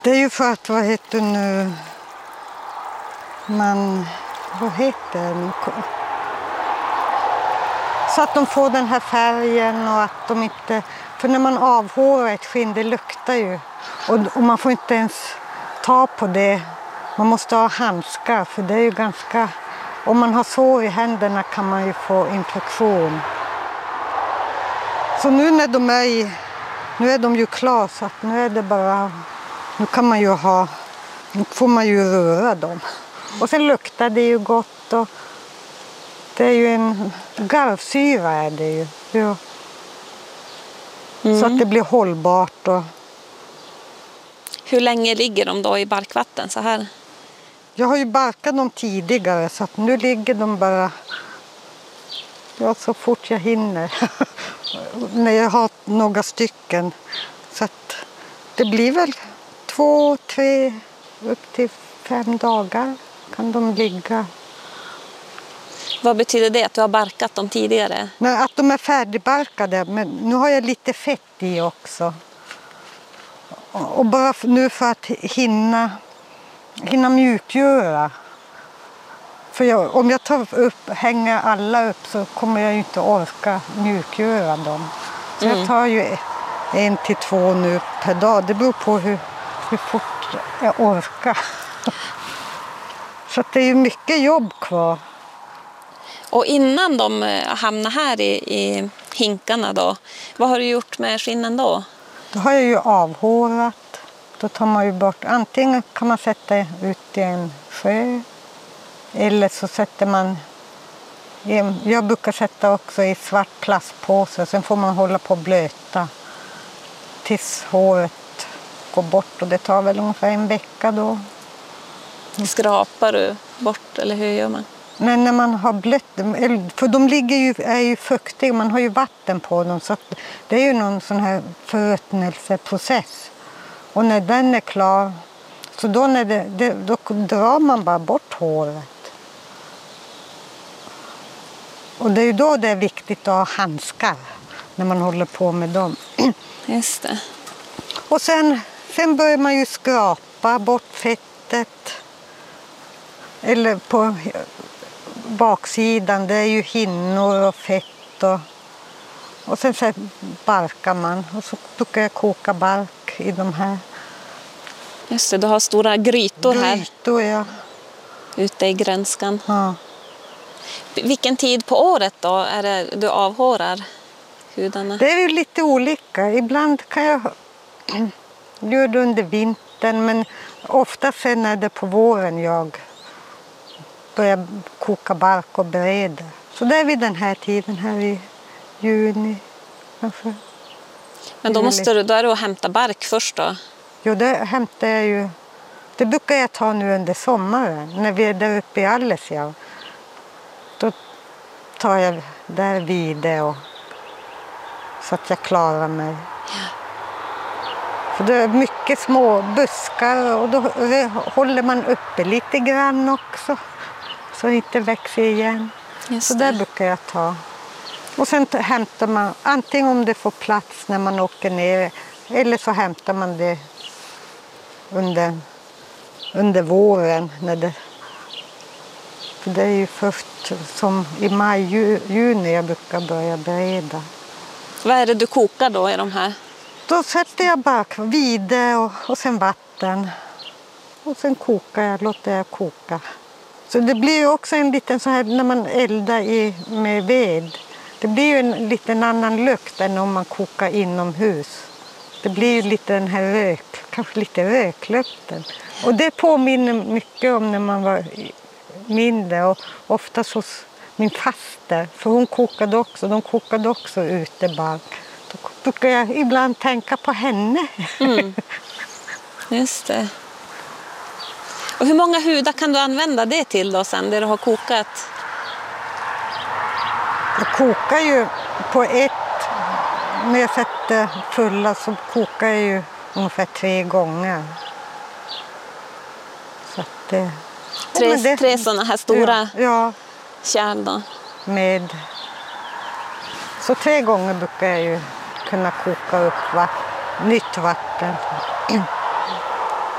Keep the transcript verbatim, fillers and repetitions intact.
Det är ju för att, vad heter nu, man, vad heter det nu? Så att de får den här färgen och att de inte, för när man avhårar ett skinn, det luktar ju. Och, och man får inte ens ta på det, man måste ha handskar för det är ju ganska, om man har sår i händerna kan man ju få infektion. Så nu när de är i, nu är de ju klara så att nu är det bara, nu kan man ju ha, nu får man ju röra dem. Och sen luktar det ju gott och det är ju en garvsyra är det ju. Ja. Mm. Så att det blir hållbart. Och... Hur länge ligger de då i barkvatten så här? Jag har ju barkat dem tidigare så att nu ligger de bara, ja, så fort jag hinner. När jag har några stycken. Så att det blir väl två, tre, upp till fem dagar kan de ligga. Vad betyder det att du har barkat dem tidigare? Nej, att de är färdigbarkade, men nu har jag lite fett i också. Och bara nu för att hinna, hinna mjukgöra. För jag, om jag tar upp, hänger alla upp så kommer jag ju inte orka mjukgöra dem. Så mm. jag tar ju en till två nu per dag. Det beror på hur, hur fort jag orkar. Så att det är ju mycket jobb kvar. Och innan de hamnar här i, i hinkarna då, vad har du gjort med skinnen då? Då har jag ju avhårat. Då tar man ju bort, antingen kan man sätta ut i en sjö. Eller så sätter man, jag brukar sätta också i svart plastpåse. Sen får man hålla på och blöta tills håret går bort. Och det tar väl ungefär en vecka då. Skrapar du bort eller hur gör man? Men när man har blött dem, för de ligger ju, är ju fuktiga, man har ju vatten på dem. Så att det är ju någon sån här förruttnelseprocess. Och när den är klar, så då, när det, det, då drar man bara bort håret. Och det är ju då det är viktigt att ha handskar när man håller på med dem. Just det. Och sen, sen börjar man ju skrapa bort fettet. Eller på baksidan, det är ju hinnor och fett. Och, och sen så barkar man. Och så brukar jag koka bark i de här. Just det, du har stora grytor här. Grytor, ja. Ute i grönskan. Ja. Vilken tid på året då är det du avhårar hudarna? Det är ju lite olika. Ibland kan jag göra det under vintern, men ofta sen är det på våren jag börjar koka bark och bereda. Så det är vid den här tiden, här i juni kanske. Men då, måste du, då är det att hämta bark först då? Jo, det hämtar jag ju. Det brukar jag ta nu under sommaren när vi är där uppe i Allesjaur. Då tar jag där vid det och så att jag klarar mig. Ja. För det är mycket små buskar och då håller man uppe lite grann också. Så det inte växer igen. Just så där brukar jag ta. Och sen hämtar man, antingen om det får plats när man åker ner. Eller så hämtar man det under, under våren. När det, för det är ju först som i maj, juni jag brukar börja bereda. Vad är det du kokar då i de här? Då sätter jag bara vide och, och sen vatten. Och sen kokar jag, låter jag koka. Så det blir ju också en liten så här när man eldar i, med ved. Det blir ju en liten annan lukt än om man kokar inomhus. Det blir ju lite den här rök, kanske lite röklukten. Och det påminner mycket om när man var mindre och ofta hos min faster. För hon kokade också, de kokade också ute bark. Då brukar jag ibland tänka på henne. Mm. Just det. Och hur många hudar kan du använda det till då sen, det du har kokat? Jag kokar ju på ett, när jag sätter fulla så kokar jag ju ungefär tre gånger. Så att det, tre det, tre sådana här stora ja, ja, kärl då? Med, så tre gånger brukar jag ju kunna koka upp vatten, nytt vatten.